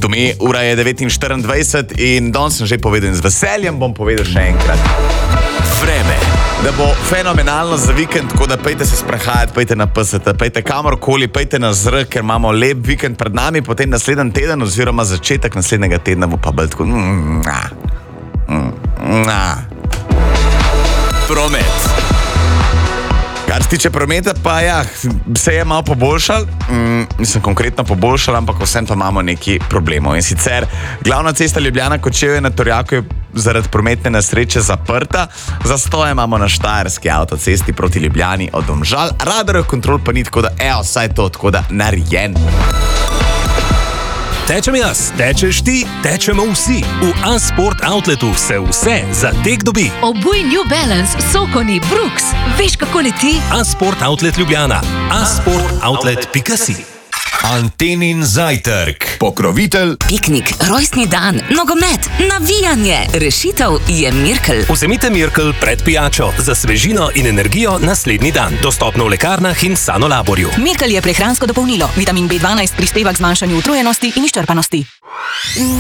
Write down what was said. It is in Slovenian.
Tome, ura je 9:24 in danes sem že povedal in z veseljem bom povedal še enkrat. Vreme. Da bo fenomenalno za vikend, tako da pejte se sprehajati, pejte na PST, pejte kamorkoli, pejte na zrak, ker imamo lep vikend pred nami, potem naslednji teden oziroma začetek naslednjega tedna bo pa bolj tako. Promet. Kar se tiče prometa, pa ja, se je malo poboljšal, mislim konkretno poboljšal, ampak vsem pa imamo neki problemov. In sicer glavna cesta Ljubljana-Kočevje na Torjaku je zaradi prometne nesreče zaprta, zastoje imamo na Štajerski avtocesti proti Ljubljani od Domžal, radarjev kontrol pa ni, tako da vsaj to, tako da narejen. Tečem jaz, tečeš ti, tečemo vsi. V A-Sport Outletu se vse za tek dobi. Obuj New Balance, Sokoni, Brooks. Veš, kako leti? A-Sport Outlet Ljubljana. asportoutlet.si. Antenin zajtrk. Pokrovitelj. Piknik, rojstni dan, nogomet, navijanje. Rešitev je Mirkel. Vzemite Mirkel pred pijačo za svežino in energijo naslednji dan. Dostopno v lekarnah in Sanolaborju. Mirkel je prehransko dopolnilo. Vitamin B12 prispeva k zmanjšanju utrujenosti in izčrpanosti.